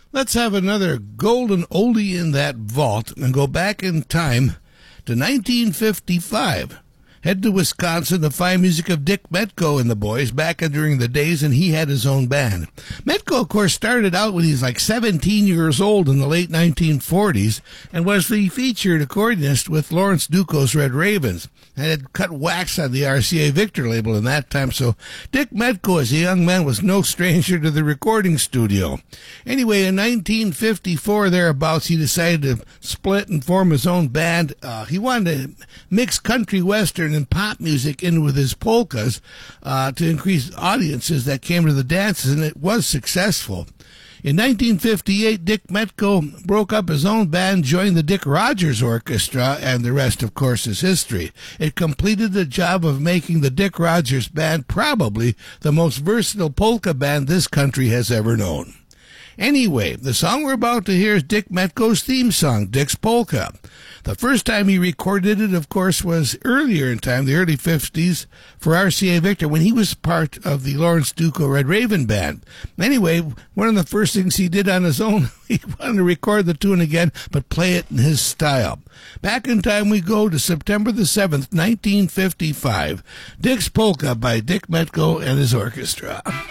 Let's have another golden oldie in that vault and go back in time to 1955. Head to Wisconsin to find music of Dick Metco and the boys back during the days, and he had his own band. Metco, of course, started out when he was like 17 years old in the late 1940s and was the featured accordionist with Lawrence Duco's Red Ravens and had cut wax on the RCA Victor label in that time, so Dick Metco as a young man was no stranger to the recording studio. Anyway, in 1954 thereabouts, he decided to split and form his own band. He wanted to mix country western and pop music in with his polkas to increase audiences that came to the dances, and it was successful. In 1958, Dick Metco broke up his own band, joined the Dick Rogers Orchestra, and the rest, of course, is history. It completed the job of making the Dick Rogers Band probably the most versatile polka band this country has ever known. Anyway, the song we're about to hear is Dick Metco's theme song, Dick's Polka. The first time he recorded it, of course, was earlier in time, the early 50s, for RCA Victor, when he was part of the Lawrence Duco Red Raven Band. Anyway, one of the first things he did on his own, he wanted to record the tune again, but play it in his style. Back in time we go to September the 7th, 1955. Dick's Polka by Dick Metco and his orchestra.